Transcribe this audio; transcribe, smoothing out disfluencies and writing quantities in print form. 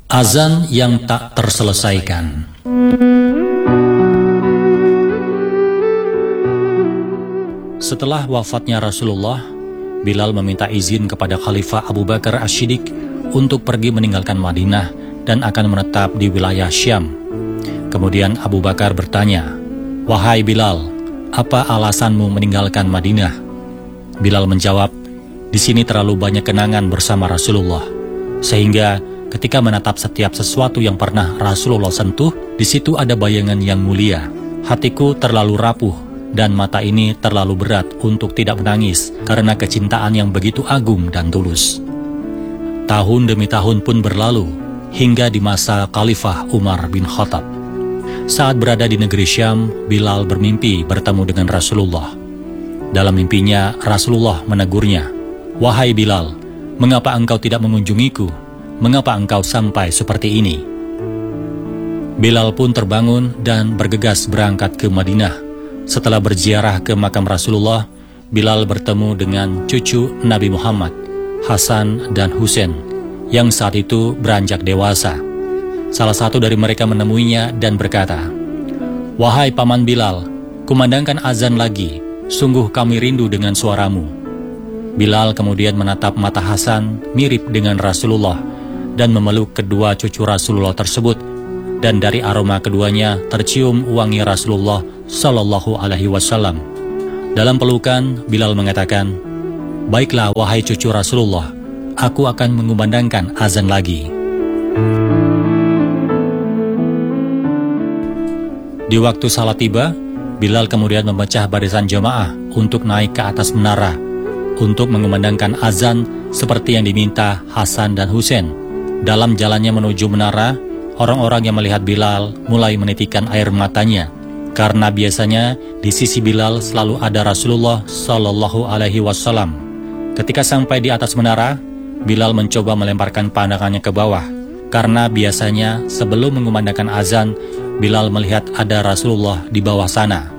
Azan yang tak terselesaikan. Setelah wafatnya Rasulullah, Bilal meminta izin kepada Khalifah Abu Bakar Asy-Syiddiq untuk pergi meninggalkan Madinah dan akan menetap di wilayah Syam. Kemudian Abu Bakar bertanya, "Wahai Bilal, apa alasanmu meninggalkan Madinah?" Bilal menjawab, "Di sini terlalu banyak kenangan bersama Rasulullah, sehingga ketika menatap setiap sesuatu yang pernah Rasulullah sentuh, di situ ada bayangan yang mulia. Hatiku terlalu rapuh dan mata ini terlalu berat untuk tidak menangis karena kecintaan yang begitu agung dan tulus." Tahun demi tahun pun berlalu, hingga di masa Khalifah Umar bin Khattab. Saat berada di negeri Syam, Bilal bermimpi bertemu dengan Rasulullah. Dalam mimpinya, Rasulullah menegurnya, "Wahai Bilal, mengapa engkau tidak mengunjungiku? Mengapa engkau sampai seperti ini?" Bilal pun terbangun dan bergegas berangkat ke Madinah. Setelah berziarah ke makam Rasulullah, Bilal bertemu dengan cucu Nabi Muhammad, Hasan dan Husain, yang saat itu beranjak dewasa. Salah satu dari mereka menemuinya dan berkata, "Wahai Paman Bilal, kumandangkan azan lagi, sungguh kami rindu dengan suaramu." Bilal kemudian menatap mata Hasan mirip dengan Rasulullah dan memeluk kedua cucu Rasulullah tersebut, dan dari aroma keduanya tercium wangi Rasulullah Shallallahu Alaihi Wasallam. Dalam pelukan, Bilal mengatakan, "Baiklah wahai cucu Rasulullah, aku akan mengumandangkan azan lagi." Di waktu salat tiba, Bilal kemudian memecah barisan jamaah untuk naik ke atas menara untuk mengumandangkan azan seperti yang diminta Hasan dan Husain. Dalam jalannya menuju menara, orang-orang yang melihat Bilal mulai menitikkan air matanya, karena biasanya di sisi Bilal selalu ada Rasulullah Shallallahu Alaihi Wasallam. Ketika sampai di atas menara, Bilal mencoba melemparkan pandangannya ke bawah, karena biasanya sebelum mengumandangkan azan, Bilal melihat ada Rasulullah di bawah sana.